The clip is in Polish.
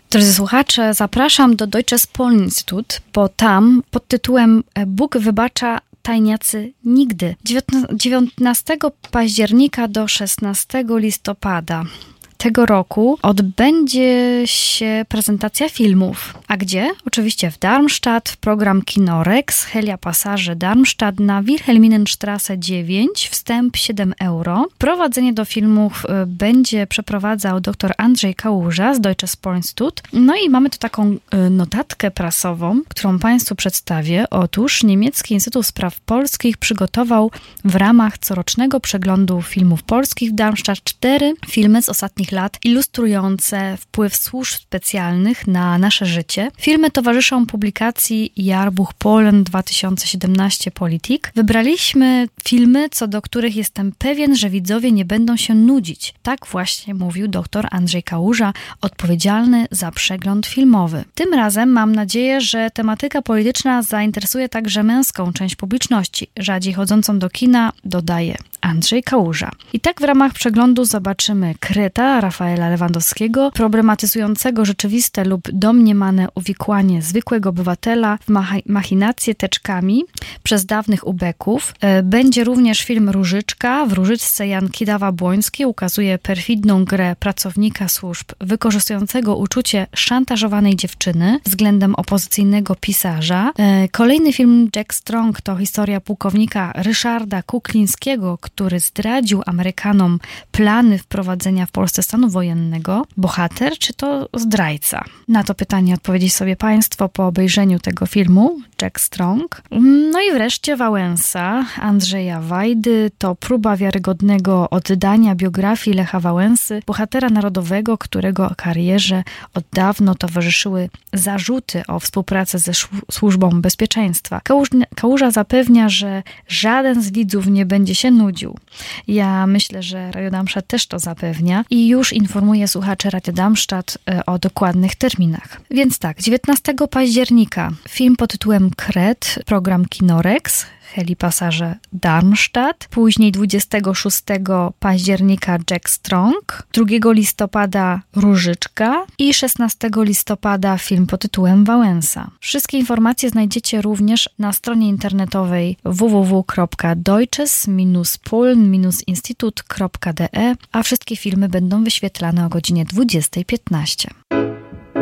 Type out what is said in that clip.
Drodzy słuchacze, zapraszam do Deutsches Polen-Institut, bo tam pod tytułem Bóg wybacza, tajniacy nigdy. 19 października do 16 listopada tego roku odbędzie się prezentacja filmów. A gdzie? Oczywiście w Darmstadt, program Kinorex, Helia Passage Darmstadt na Wilhelminenstraße 9, wstęp 7 €. Prowadzenie do filmów będzie przeprowadzał dr Andrzej Kałuża z Deutsches Polen-Institut. No i mamy tu taką notatkę prasową, którą Państwu przedstawię. Otóż Niemiecki Instytut Spraw Polskich przygotował w ramach corocznego przeglądu filmów polskich w Darmstadt 4 filmy z ostatnich lat ilustrujące wpływ służb specjalnych na nasze życie. Filmy towarzyszą publikacji Jahrbuch Polen 2017 Politik. Wybraliśmy filmy, co do których jestem pewien, że widzowie nie będą się nudzić. Tak właśnie mówił dr Andrzej Kałuża, odpowiedzialny za przegląd filmowy. Tym razem mam nadzieję, że tematyka polityczna zainteresuje także męską część publiczności, rzadziej chodzącą do kina, dodaje Andrzej Kałuża. I tak w ramach przeglądu zobaczymy Kreta Rafaela Lewandowskiego, problematyzującego rzeczywiste lub domniemane uwikłanie zwykłego obywatela w machinacje teczkami przez dawnych ubeków. Będzie również film Różyczka. W Różyczce Jan Kidawa-Błoński ukazuje perfidną grę pracownika służb wykorzystującego uczucie szantażowanej dziewczyny względem opozycyjnego pisarza. Kolejny film Jack Strong to historia pułkownika Ryszarda Kuklińskiego, który zdradził Amerykanom plany wprowadzenia w Polsce stanu wojennego. Bohater czy to zdrajca? Na to pytanie odpowiedzieć sobie Państwo po obejrzeniu tego filmu Jack Strong. No i wreszcie Wałęsa Andrzeja Wajdy to próba wiarygodnego oddania biografii Lecha Wałęsy, bohatera narodowego, którego karierze od dawno towarzyszyły zarzuty o współpracę ze Służbą Bezpieczeństwa. Kałuża zapewnia, że żaden z widzów nie będzie się nudził. Ja myślę, że Radio Darmstadt też to zapewnia i już informuje słuchaczy Radio Darmstadt o dokładnych terminach. Więc tak, 19 października film pod tytułem Kret, program Kinorex, Heli Passage Darmstadt. Później 26 października Jack Strong, 2 listopada Różyczka i 16 listopada film pod tytułem Wałęsa. Wszystkie informacje znajdziecie również na stronie internetowej www.deutsches-polen-institut.de, a wszystkie filmy będą wyświetlane o godzinie 20:15.